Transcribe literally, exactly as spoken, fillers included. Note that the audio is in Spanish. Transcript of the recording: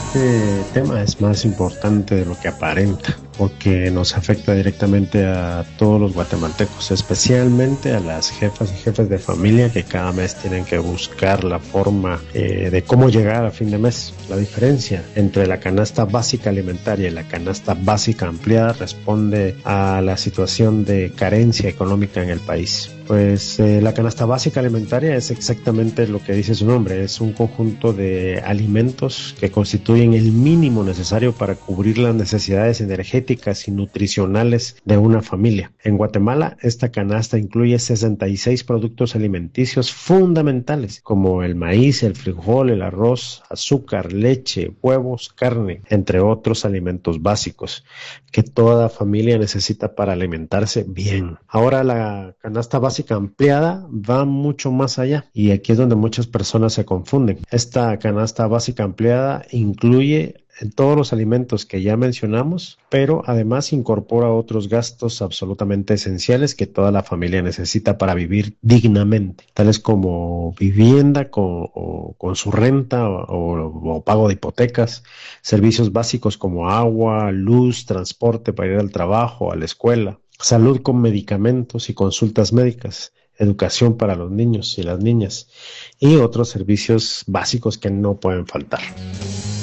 Este tema es más importante de lo que aparenta, porque nos afecta directamente a todos los guatemaltecos, especialmente a las jefas y jefes de familia que cada mes tienen que buscar la forma eh, de cómo llegar a fin de mes. La diferencia entre la canasta básica alimentaria y la canasta básica ampliada responde a la situación de carencia económica en el país. Pues eh, la canasta básica alimentaria es exactamente lo que dice su nombre, es un conjunto de alimentos que constituyen el mínimo necesario para cubrir las necesidades energéticas y nutricionales de una familia. En Guatemala, esta canasta incluye sesenta y seis productos alimenticios fundamentales, como el maíz, el frijol, el arroz, azúcar, leche, huevos, carne, entre otros alimentos básicos, que toda familia necesita para alimentarse bien. Ahora la canasta básica ampliada va mucho más allá y aquí es donde muchas personas se confunden. Esta canasta básica ampliada incluye todos los alimentos que ya mencionamos, pero además incorpora otros gastos absolutamente esenciales que toda la familia necesita para vivir dignamente, tales como vivienda con, o, con su renta o, o pago de hipotecas, servicios básicos como agua, luz, transporte para ir al trabajo, a la escuela, salud con medicamentos y consultas médicas, educación para los niños y las niñas y otros servicios básicos que no pueden faltar.